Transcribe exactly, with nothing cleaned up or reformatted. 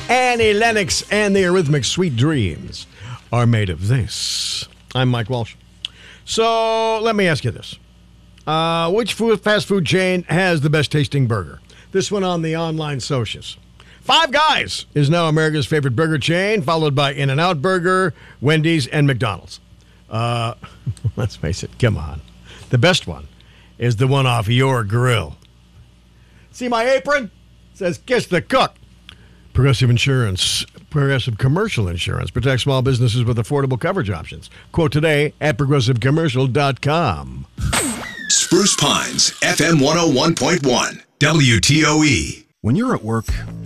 Annie Lennox and the Eurythmics' Sweet Dreams are made of this. I'm Mike Walsh. So let me ask you this. Uh, which food, fast food chain has the best tasting burger? This one on the online socials. Five Guys is now America's favorite burger chain, followed by In-N-Out Burger, Wendy's, and McDonald's. Uh, let's face it, come on. The best one is the one off your grill. See my apron? It says Kiss the Cook. Progressive Insurance, Progressive Commercial Insurance protects small businesses with affordable coverage options. Quote today at progressive commercial dot com. Spruce Pines, F M one oh one point one, W T O E. When you're at work,